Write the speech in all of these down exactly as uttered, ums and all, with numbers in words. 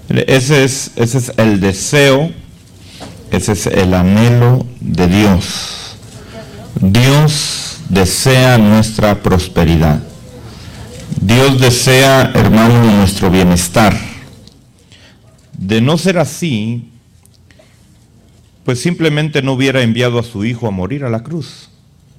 Ese es, ese es el deseo, ese es el anhelo de Dios. Dios desea nuestra prosperidad. Dios desea, hermano, nuestro bienestar. De no ser así, pues simplemente no hubiera enviado a su Hijo a morir a la cruz.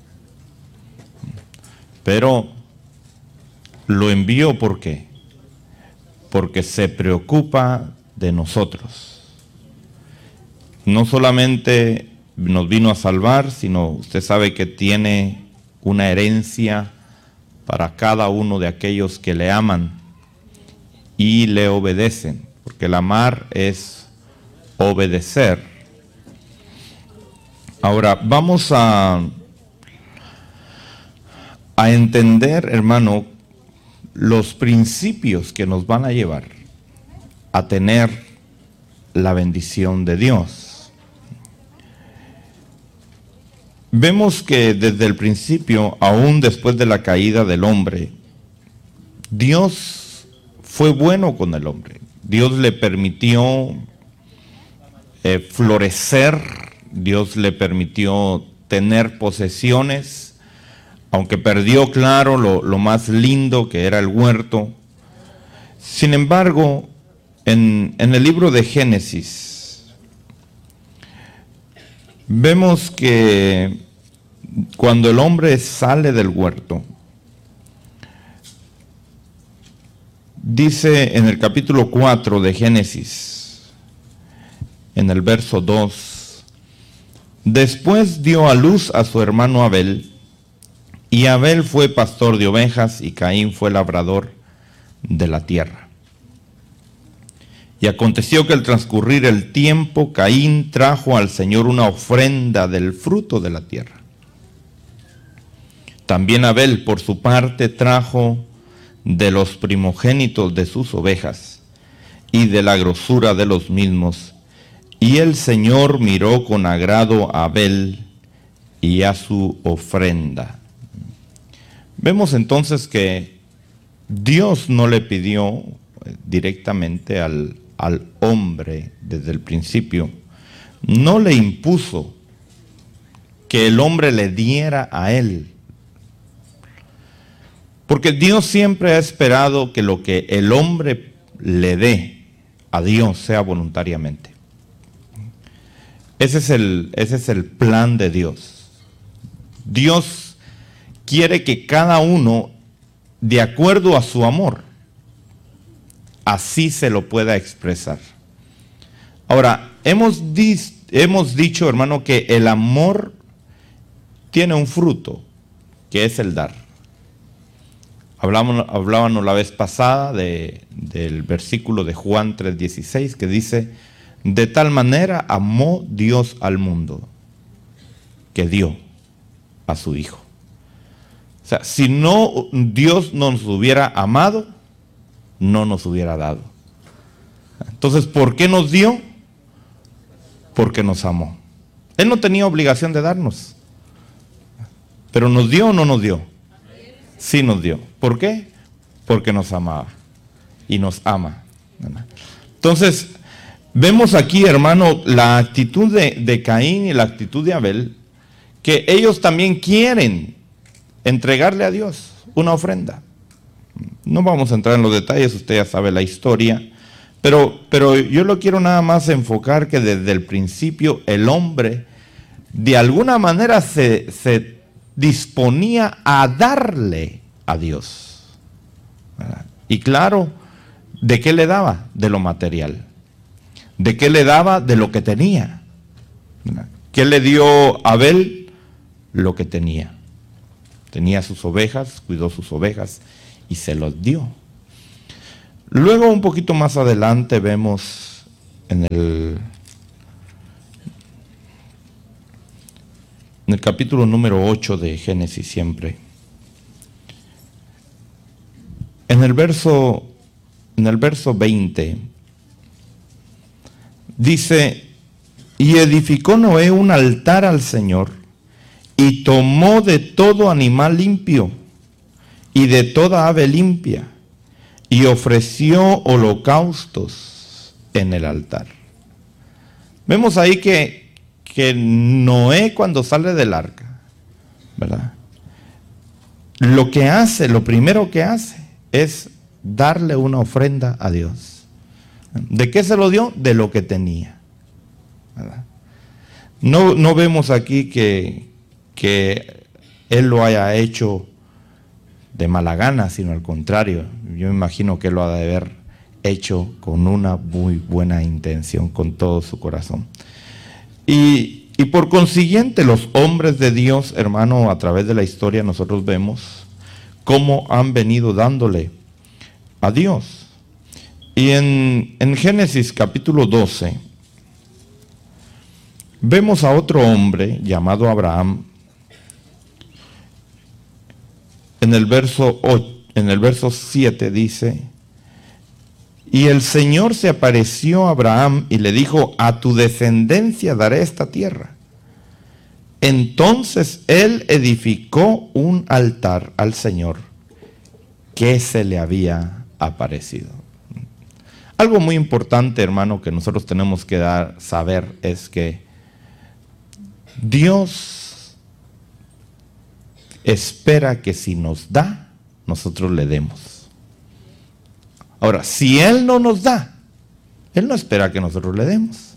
Pero lo envió, ¿por qué? Porque se preocupa de nosotros. No solamente nos vino a salvar, sino usted sabe que tiene una herencia para cada uno de aquellos que le aman y le obedecen, porque el amar es obedecer. Ahora, vamos a, a entender, hermano, los principios que nos van a llevar a tener la bendición de Dios. Vemos que desde el principio, aún después de la caída del hombre, Dios fue bueno con el hombre. Dios le permitió eh, florecer, Dios le permitió tener posesiones, aunque perdió, claro, lo, lo más lindo que era el huerto. Sin embargo, en, en el libro de Génesis, vemos que cuando el hombre sale del huerto, dice en el capítulo cuatro de Génesis, en el verso dos, después dio a luz a su hermano Abel, y Abel fue pastor de ovejas y Caín fue labrador de la tierra. Y aconteció que al transcurrir el tiempo, Caín trajo al Señor una ofrenda del fruto de la tierra. También Abel, por su parte, trajo de los primogénitos de sus ovejas y de la grosura de los mismos. Y el Señor miró con agrado a Abel y a su ofrenda. Vemos entonces que Dios no le pidió directamente al, al hombre desde el principio, no le impuso que el hombre le diera a él. Porque Dios siempre ha esperado que lo que el hombre le dé a Dios sea voluntariamente. Ese es el, ese es el plan de Dios. Dios quiere que cada uno, de acuerdo a su amor, así se lo pueda expresar. Ahora, hemos, dis, hemos dicho, hermano, que el amor tiene un fruto, que es el dar. Hablábamos, hablábamos la vez pasada de, del versículo de Juan tres dieciséis, que dice, de tal manera amó Dios al mundo, que dio a su Hijo. O sea, si no Dios nos hubiera amado, no nos hubiera dado. Entonces, ¿por qué nos dio? Porque nos amó. Él no tenía obligación de darnos. Pero ¿nos dio o no nos dio? Sí nos dio. ¿Por qué? Porque nos amaba. Y nos ama. Entonces, vemos aquí, hermano, la actitud de, de Caín y la actitud de Abel, que ellos también quieren entregarle a Dios una ofrenda. No vamos a entrar en los detalles, usted ya sabe la historia, pero, pero yo lo quiero nada más enfocar que desde el principio el hombre de alguna manera se, se disponía a darle a Dios. ¿Verdad? Y claro, ¿de qué le daba? De lo material. ¿De qué le daba? De lo que tenía. ¿Verdad? ¿Qué le dio Abel? Lo que tenía. Tenía sus ovejas, cuidó sus ovejas y se los dio. Luego, un poquito más adelante, vemos en el, en el capítulo número ocho de Génesis siempre. En el verso, en el verso veinte, dice, y edificó Noé un altar al Señor, y tomó de todo animal limpio y de toda ave limpia, y ofreció holocaustos en el altar. Vemos ahí que, que Noé, cuando sale del arca, ¿verdad?, lo que hace, lo primero que hace es darle una ofrenda a Dios. ¿De qué se lo dio? De lo que tenía, ¿verdad? No, no vemos aquí que, que él lo haya hecho de mala gana, sino al contrario. Yo me imagino que él lo ha de haber hecho con una muy buena intención, con todo su corazón. Y, y por consiguiente, los hombres de Dios, hermano, a través de la historia nosotros vemos cómo han venido dándole a Dios. Y en, en Génesis capítulo doce, vemos a otro hombre llamado Abraham. En el verso ocho, en el verso siete dice: y el Señor se apareció a Abraham y le dijo: a tu descendencia daré esta tierra. Entonces él edificó un altar al Señor que se le había aparecido. Algo muy importante, hermano, que nosotros tenemos que dar, saber es que Dios espera que si nos da, nosotros le demos. Ahora, si Él no nos da, Él no espera que nosotros le demos.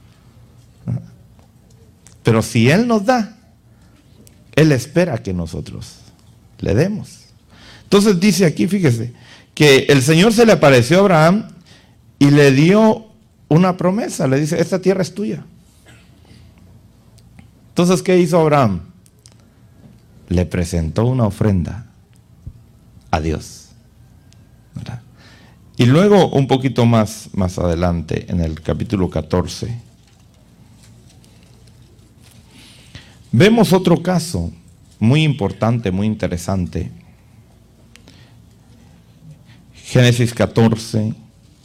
Pero si Él nos da, Él espera que nosotros le demos. Entonces dice aquí, fíjese, que el Señor se le apareció a Abraham y le dio una promesa. Le dice: esta tierra es tuya. Entonces, ¿qué hizo Abraham? Le presentó una ofrenda a Dios, ¿verdad? Y luego, un poquito más, más adelante, en el capítulo catorce, vemos otro caso muy importante, muy interesante. Génesis catorce.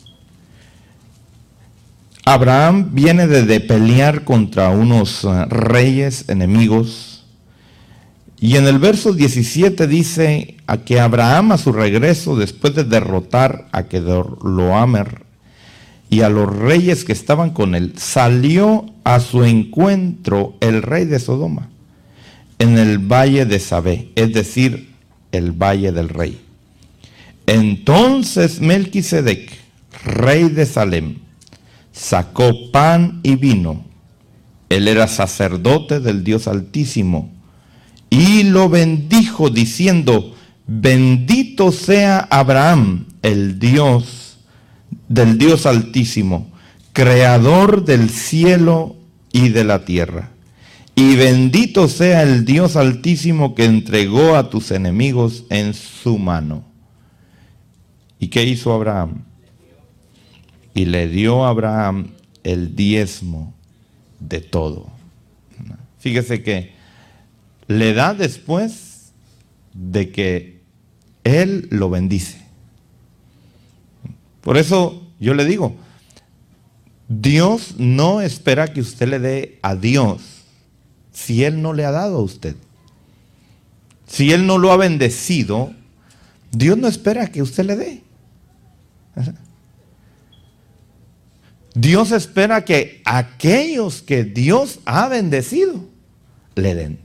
Abraham viene de, de pelear contra unos uh, reyes enemigos. Y en el verso diecisiete dice a que Abraham, a su regreso, después de derrotar a Kedorlaomer y a los reyes que estaban con él, salió a su encuentro el rey de Sodoma en el valle de Sabé, es decir, el valle del rey. Entonces Melquisedec, rey de Salem, sacó pan y vino. Él era sacerdote del Dios Altísimo, y lo bendijo diciendo: bendito sea Abraham, el Dios del Dios Altísimo, creador del cielo y de la tierra. Y bendito sea el Dios Altísimo que entregó a tus enemigos en su mano. ¿Y qué hizo Abraham? Y le dio a Abraham el diezmo de todo. Fíjese que le da después de que él lo bendice. Por eso yo le digo, Dios no espera que usted le dé a Dios si Él no le ha dado a usted. Si Él no lo ha bendecido, Dios no espera que usted le dé. Dios espera que aquellos que Dios ha bendecido le den.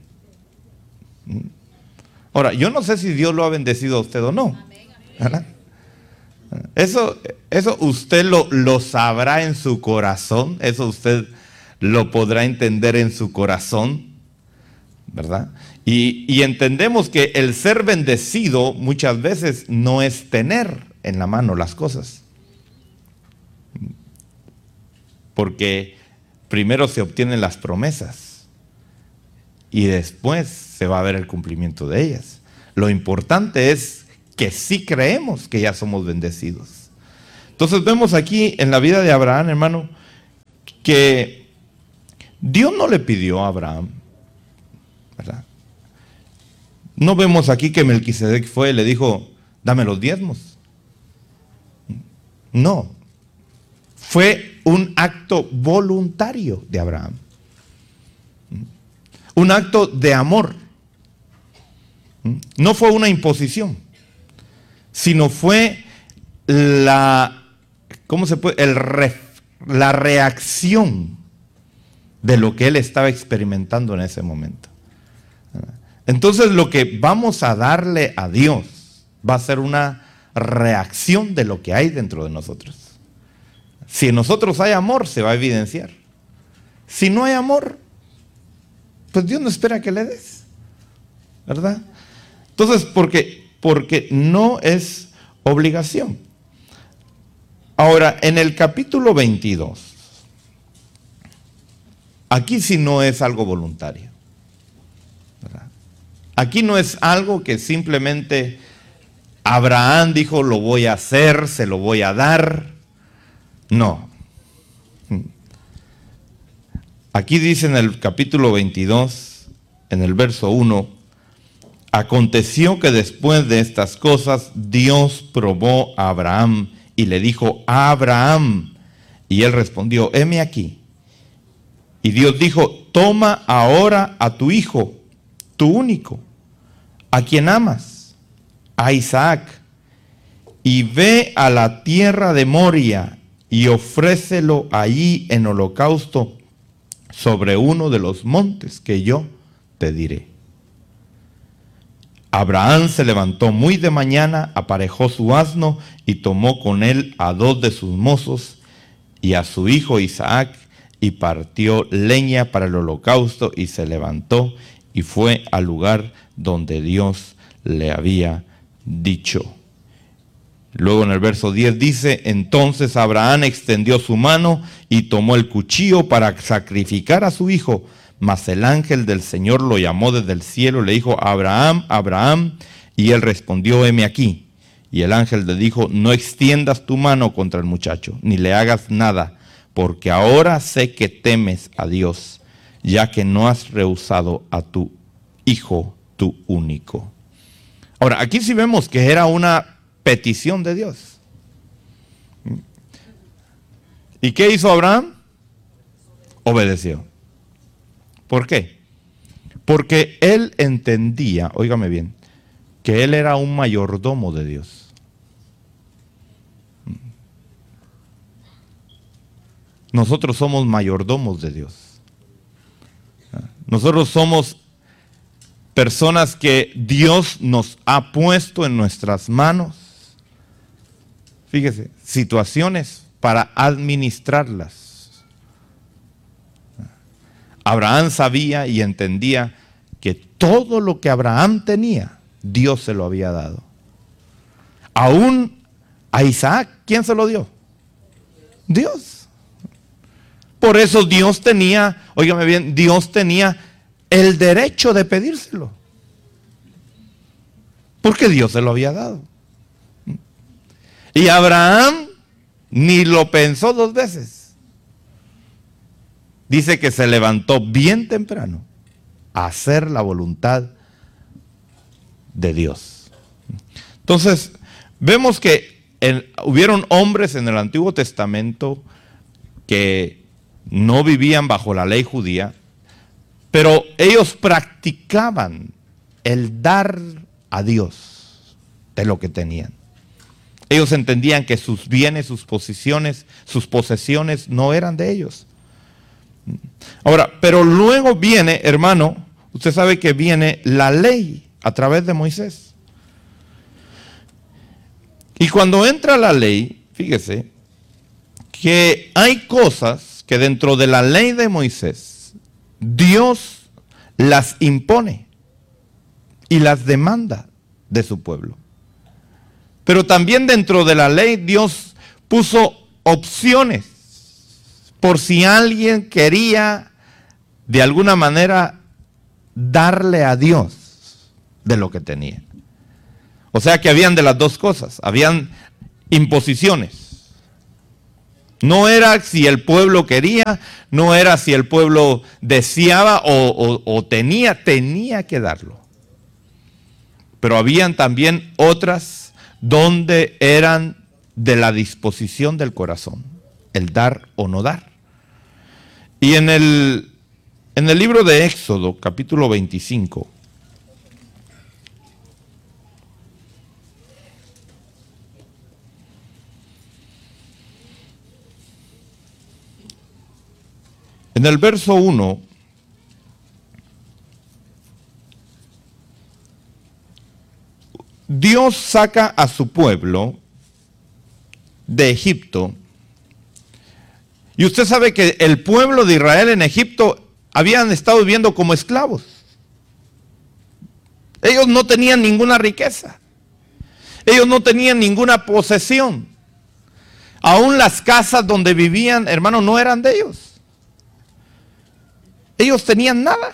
Ahora, yo no sé si Dios lo ha bendecido a usted o no. ¿Verdad? Eso, eso usted lo, lo sabrá en su corazón, eso usted lo podrá entender en su corazón, ¿verdad? Y, y entendemos que el ser bendecido muchas veces no es tener en la mano las cosas. Porque primero se obtienen las promesas y después se va a ver el cumplimiento de ellas. Lo importante es que sí creemos que ya somos bendecidos. Entonces vemos aquí en la vida de Abraham, hermano, que Dios no le pidió a Abraham, ¿verdad? No vemos aquí que Melquisedec fue y le dijo: dame los diezmos. No, fue un acto voluntario de Abraham, un acto de amor. No fue una imposición, sino fue la, ¿cómo se puede? El ref, la reacción de lo que él estaba experimentando en ese momento. Entonces lo que vamos a darle a Dios va a ser una reacción de lo que hay dentro de nosotros. Si en nosotros hay amor, se va a evidenciar. Si no hay amor, pues Dios no espera que le des, ¿verdad? Entonces, porque, porque no es obligación. Ahora, en el capítulo veintidós, aquí sí no es algo voluntario, ¿verdad? Aquí no es algo que simplemente Abraham dijo, lo voy a hacer, se lo voy a dar. No. Aquí dice en el capítulo veintidós, en el verso uno, aconteció que después de estas cosas Dios probó a Abraham y le dijo, Abraham, y él respondió, heme aquí. Y Dios dijo, toma ahora a tu hijo, tu único, a quien amas, a Isaac, y ve a la tierra de Moria y ofrécelo allí en holocausto sobre uno de los montes que yo te diré. Abraham se levantó muy de mañana, aparejó su asno y tomó con él a dos de sus mozos y a su hijo Isaac y partió leña para el holocausto y se levantó y fue al lugar donde Dios le había dicho. Luego en el verso diez dice, entonces Abraham extendió su mano y tomó el cuchillo para sacrificar a su hijo. Mas el ángel del Señor lo llamó desde el cielo y le dijo, Abraham, Abraham, y él respondió, heme aquí. Y el ángel le dijo, no extiendas tu mano contra el muchacho, ni le hagas nada, porque ahora sé que temes a Dios, ya que no has rehusado a tu hijo, tu único. Ahora, aquí sí vemos que era una petición de Dios. ¿Y qué hizo Abraham? Obedeció. ¿Por qué? Porque él entendía, óigame bien, que él era un mayordomo de Dios. Nosotros somos mayordomos de Dios. Nosotros somos personas que Dios nos ha puesto en nuestras manos. Fíjese, situaciones para administrarlas. Abraham sabía y entendía que todo lo que Abraham tenía, Dios se lo había dado. Aún a Isaac, ¿quién se lo dio? Dios. Por eso Dios tenía, óigame bien, Dios tenía el derecho de pedírselo. Porque Dios se lo había dado. Y Abraham ni lo pensó dos veces. Dice que se levantó bien temprano a hacer la voluntad de Dios. Entonces, vemos que el, hubieron hombres en el Antiguo Testamento que no vivían bajo la ley judía, pero ellos practicaban el dar a Dios de lo que tenían. Ellos entendían que sus bienes, sus posiciones, sus posesiones no eran de ellos. Ahora, pero luego viene, hermano, usted sabe que viene la ley a través de Moisés. Y cuando entra la ley, fíjese, que hay cosas que dentro de la ley de Moisés, Dios las impone y las demanda de su pueblo. Pero también dentro de la ley Dios puso opciones por si alguien quería de alguna manera darle a Dios de lo que tenía. O sea que habían de las dos cosas, habían imposiciones. No era si el pueblo quería, no era si el pueblo deseaba o, o, o tenía, tenía que darlo. Pero habían también otras donde eran de la disposición del corazón, el dar o no dar. Y en el, en el libro de Éxodo, capítulo veinticinco, En el verso uno, Dios saca a su pueblo de Egipto. Y usted sabe que el pueblo de Israel en Egipto habían estado viviendo como esclavos. Ellos no tenían ninguna riqueza. Ellos no tenían ninguna posesión. Aún las casas donde vivían, hermano, no eran de ellos. Ellos tenían nada.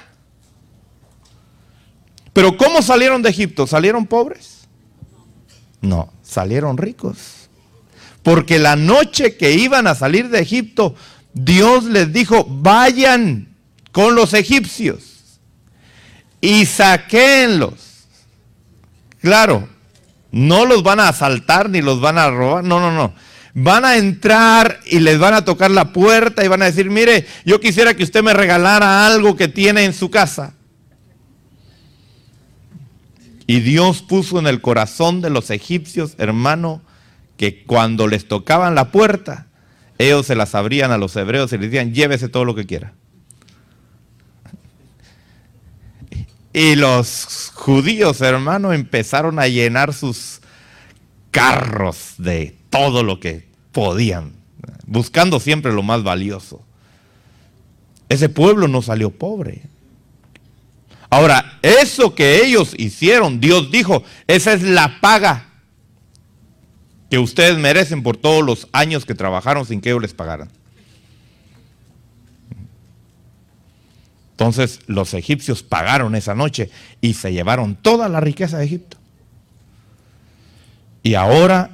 Pero ¿cómo salieron de Egipto? ¿Salieron pobres? No, salieron ricos. Porque la noche que iban a salir de Egipto, Dios les dijo, vayan con los egipcios y saquéenlos. Claro, no los van a asaltar ni los van a robar, no, no, no. Van a entrar y les van a tocar la puerta y van a decir, mire, yo quisiera que usted me regalara algo que tiene en su casa. Y Dios puso en el corazón de los egipcios, hermano, que cuando les tocaban la puerta, ellos se las abrían a los hebreos y les decían, llévese todo lo que quiera. Y los judíos, hermano, empezaron a llenar sus carros de todo lo que podían, buscando siempre lo más valioso. Ese pueblo no salió pobre. Ahora, eso que ellos hicieron, Dios dijo, esa es la paga que ustedes merecen por todos los años que trabajaron sin que ellos les pagaran. Entonces los egipcios pagaron esa noche y se llevaron toda la riqueza de Egipto. Y ahora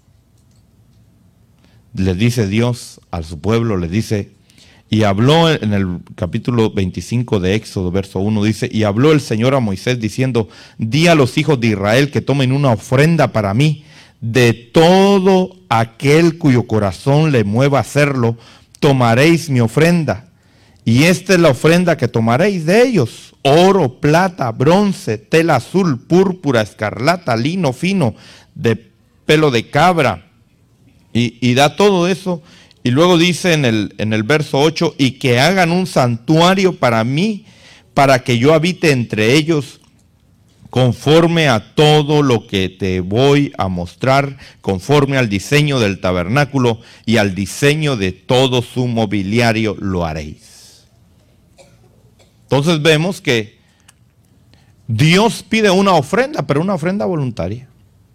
les dice Dios a su pueblo, les dice, y habló en el capítulo veinticinco de Éxodo, verso uno, dice, y habló el Señor a Moisés diciendo, di a los hijos de Israel que tomen una ofrenda para mí, de todo aquel cuyo corazón le mueva a hacerlo, tomaréis mi ofrenda. Y esta es la ofrenda que tomaréis de ellos: oro, plata, bronce, tela azul, púrpura, escarlata, lino fino, de pelo de cabra. Y, y da todo eso. Y luego dice en el, en el verso ocho, y que hagan un santuario para mí, para que yo habite entre ellos, conforme a todo lo que te voy a mostrar, conforme al diseño del tabernáculo y al diseño de todo su mobiliario lo haréis. Entonces vemos que Dios pide una ofrenda, pero una ofrenda voluntaria.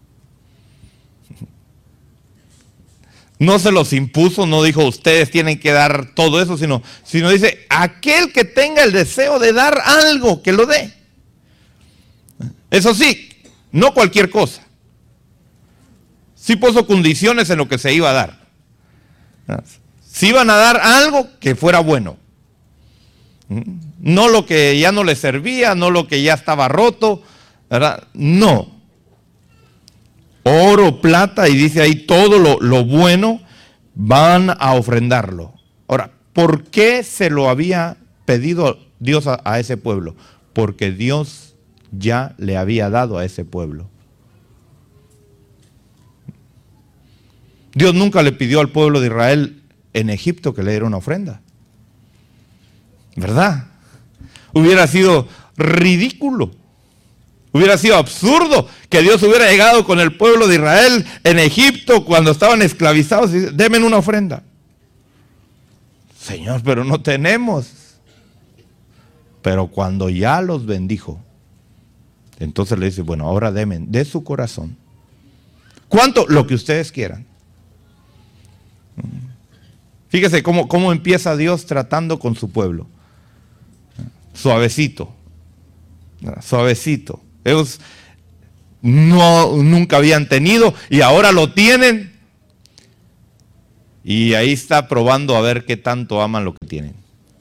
No se los impuso, no dijo ustedes tienen que dar todo eso, sino, sino dice, aquel que tenga el deseo de dar algo, que lo dé. Eso sí, no cualquier cosa. Sí puso condiciones en lo que se iba a dar. Si iban a dar algo que fuera bueno. No lo que ya no le servía, no lo que ya estaba roto, ¿verdad? No. Oro, plata, y dice ahí todo lo, lo bueno, van a ofrendarlo. Ahora, ¿por qué se lo había pedido Dios a, a ese pueblo? Porque Dios ya le había dado a ese pueblo. Dios nunca le pidió al pueblo de Israel en Egipto que le diera una ofrenda. ¿Verdad? Hubiera sido ridículo. Hubiera sido absurdo que Dios hubiera llegado con el pueblo de Israel en Egipto cuando estaban esclavizados y dice, denme una ofrenda. Señor, pero no tenemos. Pero cuando ya los bendijo, entonces le dice, bueno, ahora denme de su corazón. ¿Cuánto? Lo que ustedes quieran. Fíjese cómo, cómo empieza Dios tratando con su pueblo. Suavecito. Suavecito. Ellos no, nunca habían tenido y ahora lo tienen. Y ahí está probando a ver qué tanto aman lo que tienen.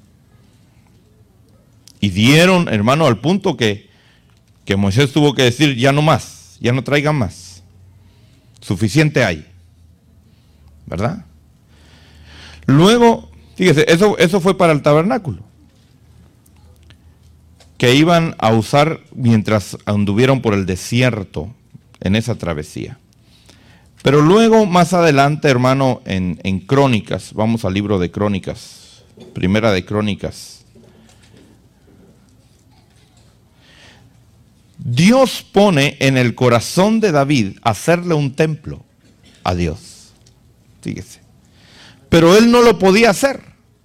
Y dieron, hermano, al punto que, que Moisés tuvo que decir, ya no más, ya no traigan más. Suficiente hay. ¿Verdad? Luego, fíjese, eso, eso fue para el tabernáculo, que iban a usar mientras anduvieron por el desierto en esa travesía. Pero luego, más adelante, hermano, en, en Crónicas, vamos al libro de Crónicas, Primera de Crónicas. Dios pone en el corazón de David hacerle un templo a Dios. Fíjese. Pero él no lo podía hacer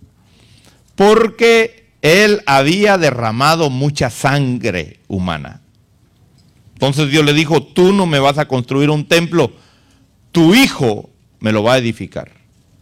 porque él había derramado mucha sangre humana. Entonces Dios le dijo, tú no me vas a construir un templo, tu hijo me lo va a edificar.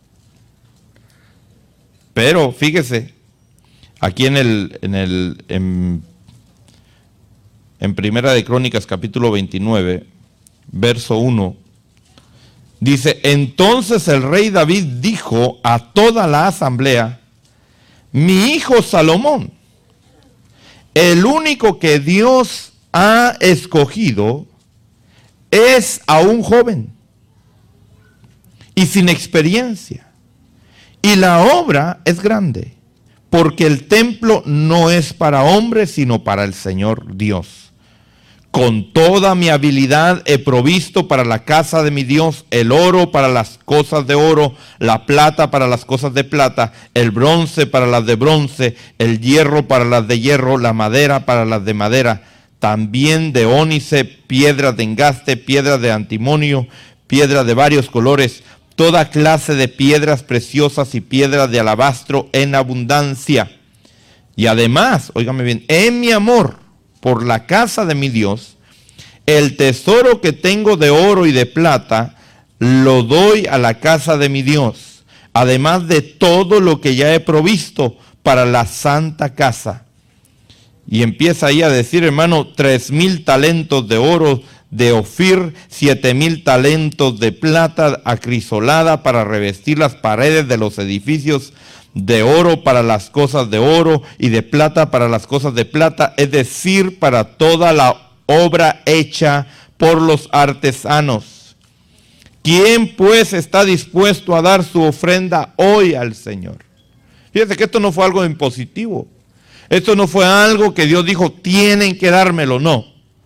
Pero fíjese, aquí en el, en el, en, en Primera de Crónicas capítulo veintinueve, verso uno, dice, entonces el rey David dijo a toda la asamblea, mi hijo Salomón, el único que Dios ha escogido, es aún joven y sin experiencia. Y la obra es grande, porque el templo no es para hombres, sino para el Señor Dios. Con toda mi habilidad he provisto para la casa de mi Dios el oro para las cosas de oro, la plata para las cosas de plata, el bronce para las de bronce, el hierro para las de hierro, la madera para las de madera, también de ónice, piedras de engaste, piedras de antimonio, piedras de varios colores, toda clase de piedras preciosas y piedras de alabastro en abundancia. Y además, óigame bien, en mi amor por la casa de mi Dios, el tesoro que tengo de oro y de plata, lo doy a la casa de mi Dios, además de todo lo que ya he provisto para la santa casa. Y empieza ahí a decir, hermano, tres mil talentos de oro de Ofir, siete mil talentos de plata acrisolada para revestir las paredes de los edificios, de oro para las cosas de oro y de plata para las cosas de plata, es decir, para toda la obra hecha por los artesanos. ¿Quién pues está dispuesto a dar su ofrenda hoy al Señor? Fíjense que esto no fue algo impositivo. Esto no fue algo que Dios dijo, tienen que dármelo, no.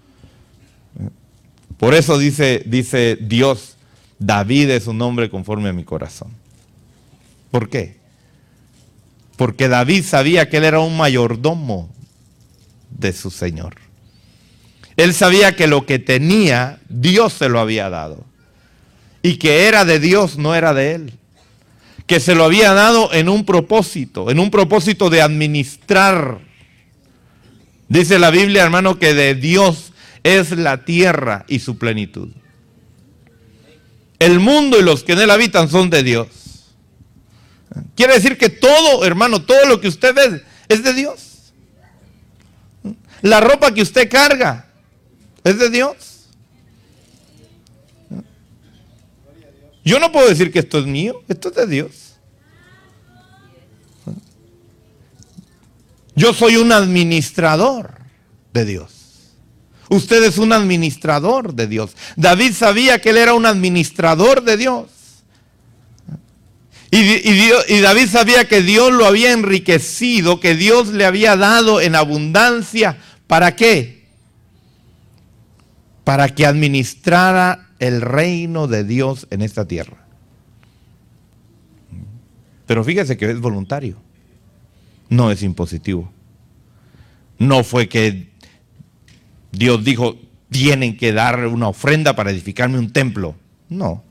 Por eso dice, dice Dios, David es un hombre conforme a mi corazón. ¿Por qué? Porque David sabía que él era un mayordomo de su Señor. Él sabía que lo que tenía, Dios se lo había dado. Y que era de Dios, no era de él. Que se lo había dado en un propósito, en un propósito de administrar. Dice la Biblia, hermano, que de Dios es la tierra y su plenitud. El mundo y los que en él habitan son de Dios. Quiere decir que todo, hermano, todo lo que usted ve es de Dios. La ropa que usted carga es de Dios. Yo no puedo decir que esto es mío, esto es de Dios. Yo soy un administrador de Dios. Usted es un administrador de Dios. David sabía que él era un administrador de Dios. Y, y, Dios, y David sabía que Dios lo había enriquecido, que Dios le había dado en abundancia. ¿Para qué? Para que administrara el reino de Dios en esta tierra. Pero fíjese que es voluntario. No es impositivo. No fue que Dios dijo, tienen que dar una ofrenda para edificarme un templo. No.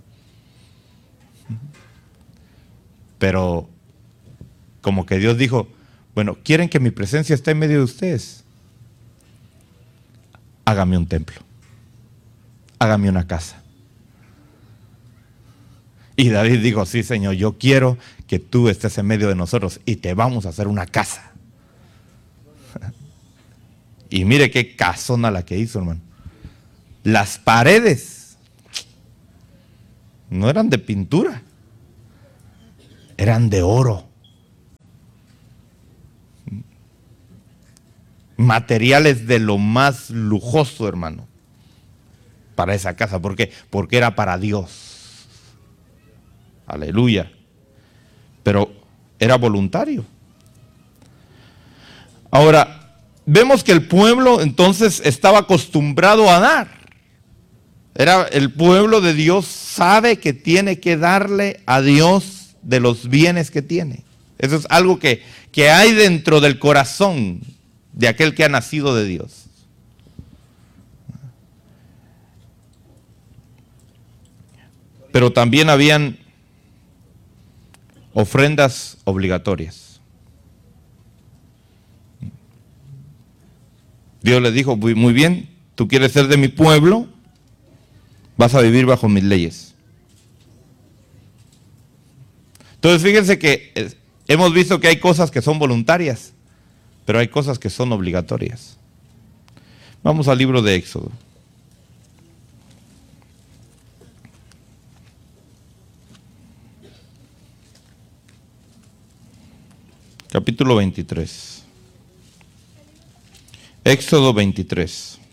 Pero como que Dios dijo, bueno, ¿quieren que mi presencia esté en medio de ustedes? Hágame un templo. Hágame una casa. Y David dijo, sí, Señor, yo quiero que tú estés en medio de nosotros y te vamos a hacer una casa. Y mire qué casona la que hizo, hermano. Las paredes no eran de pintura, eran de oro. Materiales de lo más lujoso, hermano, para esa casa. ¿Por qué? Porque era para Dios. Aleluya. Pero era voluntario. Ahora, vemos que el pueblo entonces estaba acostumbrado a dar. Era el pueblo de Dios, sabe que tiene que darle a Dios de los bienes que tiene. Eso es algo que, que hay dentro del corazón de aquel que ha nacido de Dios. Pero también habían ofrendas obligatorias. Dios les dijo, muy bien, tú quieres ser de mi pueblo, vas a vivir bajo mis leyes. Entonces fíjense que hemos visto que hay cosas que son voluntarias, pero hay cosas que son obligatorias. Vamos al libro de Éxodo. Capítulo veintitrés. Éxodo veintitrés.